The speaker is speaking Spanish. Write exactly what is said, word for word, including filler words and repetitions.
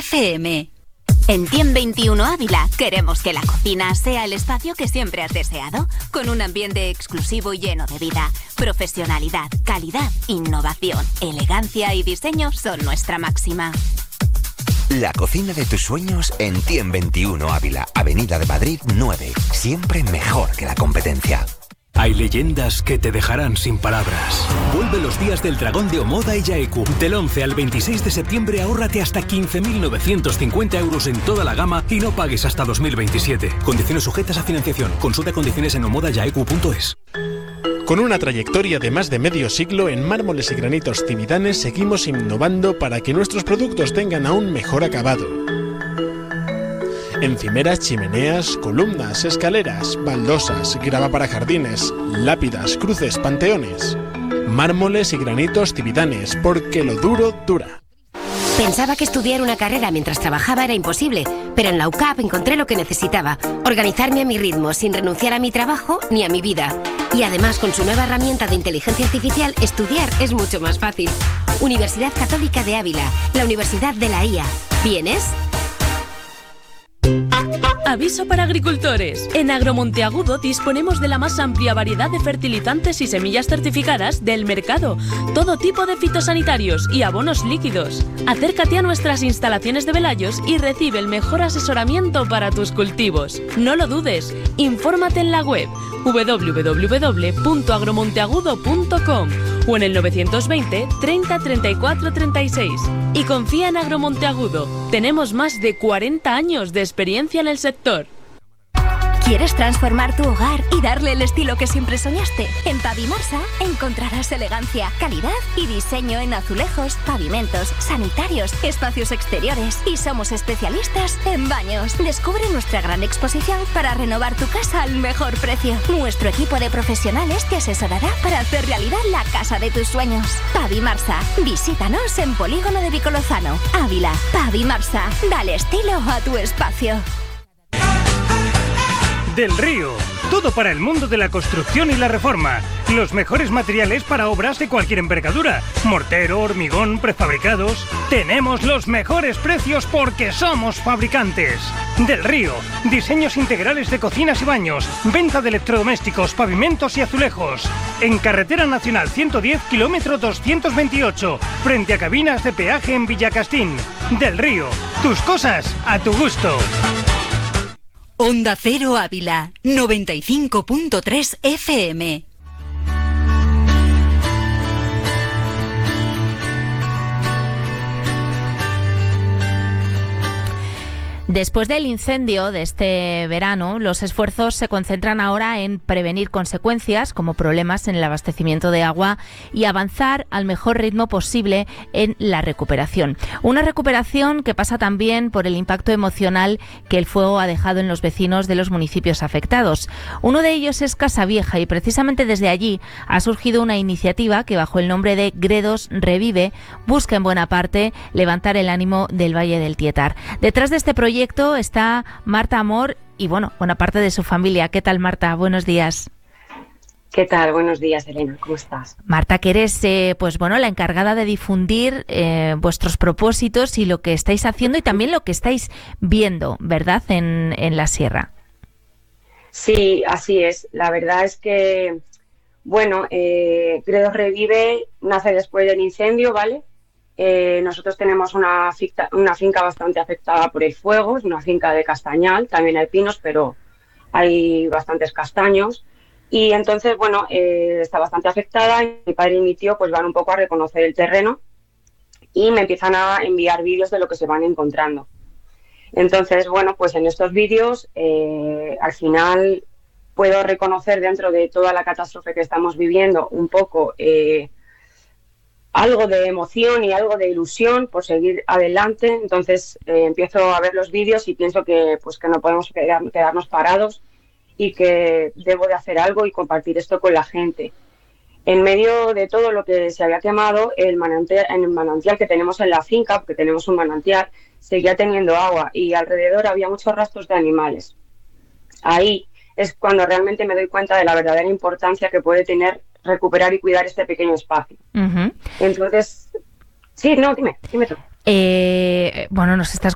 F M. En Tiem veintiuno Ávila queremos que la cocina sea el espacio que siempre has deseado, con un ambiente exclusivo y lleno de vida. Profesionalidad, calidad, innovación, elegancia y diseño son nuestra máxima. La cocina de tus sueños en Tiem veintiuno Ávila, Avenida de Madrid nueve. Siempre mejor que la competencia. Hay leyendas que te dejarán sin palabras. Vuelve los días del dragón de Omoda y Yaeku. Del once al veintiséis de septiembre ahórrate hasta quince mil novecientos cincuenta euros en toda la gama y no pagues hasta dos mil veintisiete. Condiciones sujetas a financiación. Consulta condiciones en omoda yaeku punto es. Con una trayectoria de más de medio siglo en mármoles y granitos Cividanes seguimos innovando para que nuestros productos tengan aún mejor acabado. Encimeras, chimeneas, columnas, escaleras, baldosas, grava para jardines, lápidas, cruces, panteones. Mármoles y granitos Cividanes, porque lo duro dura. Pensaba que estudiar una carrera mientras trabajaba era imposible, pero en la U C A P encontré lo que necesitaba: organizarme a mi ritmo sin renunciar a mi trabajo ni a mi vida. Y además, con su nueva herramienta de inteligencia artificial, estudiar es mucho más fácil. Universidad Católica de Ávila, la Universidad de la I A. ¿Vienes? Aviso para agricultores. En Agromonteagudo disponemos de la más amplia variedad de fertilizantes y semillas certificadas del mercado. Todo tipo de fitosanitarios y abonos líquidos. Acércate a nuestras instalaciones de Velayos y recibe el mejor asesoramiento para tus cultivos. No lo dudes. Infórmate en la web doble u doble u doble u punto agromonteagudo punto com o en el novecientos veinte, treinta, treinta y cuatro, treinta y seis. Y confía en Agromonteagudo. Tenemos más de cuarenta años de experiencia en el sector. ¿Quieres transformar tu hogar y darle el estilo que siempre soñaste? En Pavimarsa encontrarás elegancia, calidad y diseño en azulejos, pavimentos, sanitarios, espacios exteriores, y somos especialistas en baños. Descubre nuestra gran exposición para renovar tu casa al mejor precio. Nuestro equipo de profesionales te asesorará para hacer realidad la casa de tus sueños. Pavimarsa, visítanos en Polígono de Vicolozano, Ávila. Pavimarsa, dale estilo a tu espacio. Del Río, todo para el mundo de la construcción y la reforma. Los mejores materiales para obras de cualquier envergadura. Mortero, hormigón, prefabricados. Tenemos los mejores precios porque somos fabricantes. Del Río, diseños integrales de cocinas y baños. Venta de electrodomésticos, pavimentos y azulejos. En Carretera Nacional ciento diez, kilómetro doscientos veintiocho, frente a cabinas de peaje en Villacastín. Del Río, tus cosas a tu gusto. Onda Cero Ávila, noventa y cinco punto tres F M. Después del incendio de este verano, los esfuerzos se concentran ahora en prevenir consecuencias como problemas en el abastecimiento de agua y avanzar al mejor ritmo posible en la recuperación. Una recuperación que pasa también por el impacto emocional que el fuego ha dejado en los vecinos de los municipios afectados. Uno de ellos es Casavieja y precisamente desde allí ha surgido una iniciativa que bajo el nombre de Gredos Revive busca en buena parte levantar el ánimo del Valle del Tietar. Detrás de este proyecto está Marta Amor y, bueno, buena parte de su familia. ¿Qué tal, Marta? Buenos días. ¿Qué tal? Buenos días, Elena. ¿Cómo estás? Marta, que eres, eh, pues bueno, la encargada de difundir eh, vuestros propósitos y lo que estáis haciendo y también lo que estáis viendo, ¿verdad?, en, en la sierra. Sí, así es. La verdad es que, bueno, eh, Gredos Revive nace después del incendio, ¿vale? Eh, nosotros tenemos una finca, una finca bastante afectada por el fuego, es una finca de castañal, también hay pinos, pero hay bastantes castaños. Y entonces, bueno, eh, está bastante afectada. Y mi padre y mi tío pues van un poco a reconocer el terreno y me empiezan a enviar vídeos de lo que se van encontrando. Entonces, bueno, pues en estos vídeos eh, al final puedo reconocer dentro de toda la catástrofe que estamos viviendo un poco eh, algo de emoción y algo de ilusión por seguir adelante. Entonces eh, empiezo a ver los vídeos y pienso que pues que no podemos quedar, quedarnos parados y que debo de hacer algo y compartir esto con la gente. En medio de todo lo que se había quemado, el manantial, el manantial que tenemos en la finca, porque tenemos un manantial, seguía teniendo agua y alrededor había muchos rastros de animales. Ahí es cuando realmente me doy cuenta de la verdadera importancia que puede tener recuperar y cuidar este pequeño espacio. Uh-huh. Entonces, sí, no, dime, dime tú. Eh, bueno, nos estás